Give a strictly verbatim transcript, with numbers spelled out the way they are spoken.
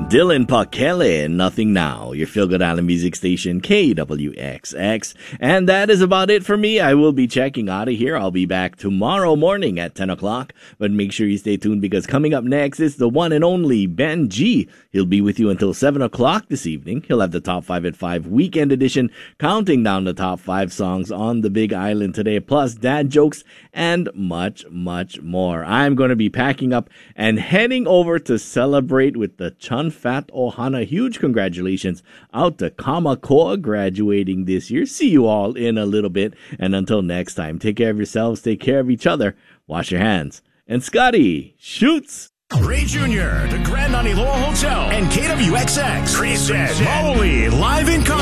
Dylan Pakele, Nothing Now, your feel-good island music station, K W X X. And that is about it for me. I will be checking out of here. I'll be back tomorrow morning at ten o'clock. But make sure you stay tuned because coming up next is the one and only Ben G. He'll be with you until seven o'clock this evening. He'll have the Top five at five Weekend Edition, counting down the top five songs on the Big Island today, plus dad jokes and much, much more. I'm going to be packing up and heading over to celebrate with the Chun Fat Ohana. Huge congratulations out to Kamakoa graduating this year. See you all in a little bit. And until next time, take care of yourselves, take care of each other, wash your hands. And Scotty shoots. Ray Junior, the Grand Aniloa Hotel, and K W X X present Maoli live in concert.